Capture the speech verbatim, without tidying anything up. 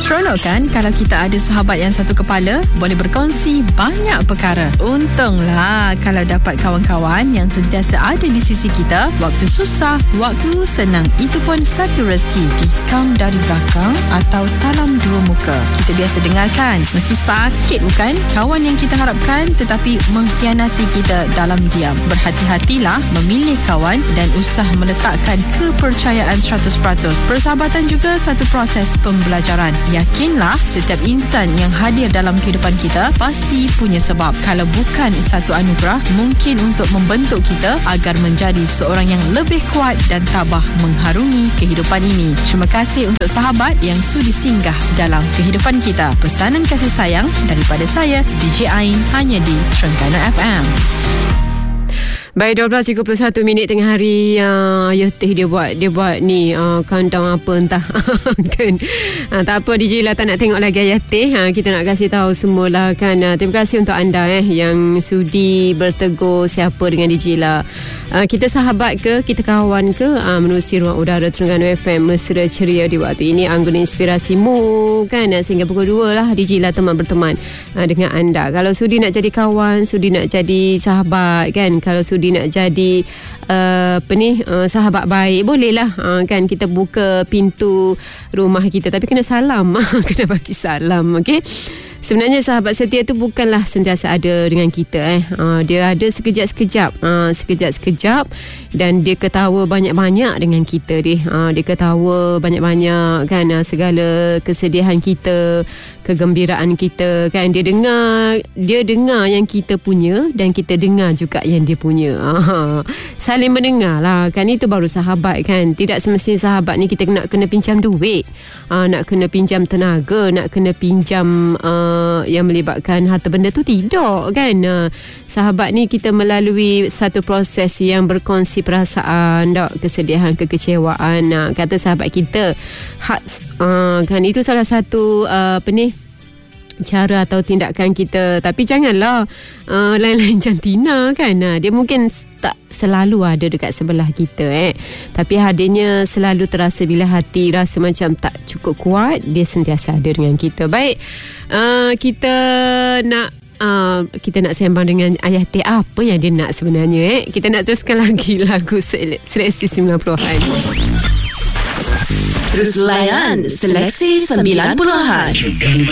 Seronok kan kalau kita ada sahabat yang satu kepala, boleh berkongsi banyak perkara. Untunglah kalau dapat kawan-kawan yang sentiasa ada di sisi kita waktu susah, waktu senang. Itu pun satu rezeki. Tikam dari belakang atau talam dua muka. Kita biasa dengarkan, mesti sakit bukan? Kawan yang kita harapkan tetapi mengkhianati kita dalam diam. Berhati-hatilah memilih kawan dan usah meletakkan kepercayaan seratus peratus. Persahabatan juga satu proses pembelajaran. Yakinlah setiap insan yang hadir dalam kehidupan kita pasti punya sebab. Kalau bukan satu anugerah, mungkin untuk membentuk kita agar menjadi seorang yang lebih kuat dan tabah mengharungi kehidupan ini. Terima kasih untuk sahabat yang sudi singgah dalam kehidupan kita. Pesanan kasih sayang daripada saya, D J Ain, hanya di Terengganu F M. Baik, dua belas tiga puluh satu minit tengah hari. uh, Ya teh dia buat Dia buat ni uh, countdown apa entah kan. uh, Tak apa, D J lah tak nak tengok lagi ayat teh. uh, Kita nak kasih tahu semualah kan. uh, Terima kasih untuk anda eh yang sudi bertegur siapa dengan D J lah. uh, Kita sahabat ke, kita kawan ke, uh, menerusi ruang udara Terengganu F M mesra ceria di waktu ini. Anggota inspirasimu kan. uh, Sehingga pukul dua lah D J lah teman berteman uh, dengan anda. Kalau sudi nak jadi kawan, sudi nak jadi sahabat kan, kalau sudi nak jadi uh, apa ni uh, sahabat baik, bolehlah uh, kan, kita buka pintu rumah kita tapi kena salam. Kena bagi salam, okey. Sebenarnya sahabat setia tu bukanlah sentiasa ada dengan kita eh. Uh, dia ada sekejap-sekejap, uh, sekejap-sekejap dan dia ketawa banyak-banyak dengan kita dia. Uh, dia ketawa banyak-banyak kan, uh, segala kesedihan kita, kegembiraan kita kan. Dia dengar, dia dengar yang kita punya dan kita dengar juga yang dia punya. Uh, saling mendengar lah kan, itu baru sahabat kan. Tidak semestinya sahabat ni kita nak kena pinjam duit, uh, nak kena pinjam tenaga, nak kena pinjam uh, yang melibatkan harta benda tu, tidak kan. uh, Sahabat ni kita melalui satu proses yang berkongsi perasaan, tak, kesedihan, kekecewaan. uh, Kata sahabat kita hak, uh, kan, itu salah satu uh, apa ni cara atau tindakan kita. Tapi janganlah uh, lain-lain jantina kan. uh, Dia mungkin tak selalu ada dekat sebelah kita eh. Tapi hadirnya selalu terasa bila hati rasa macam tak cukup kuat, dia sentiasa ada dengan kita. Baik, uh, kita nak Uh, kita nak sembang dengan ayah teh. Apa yang dia nak sebenarnya eh? Kita nak teruskan lagi lagu seleksi sembilan puluhan. Terus layan seleksi sembilan puluhan.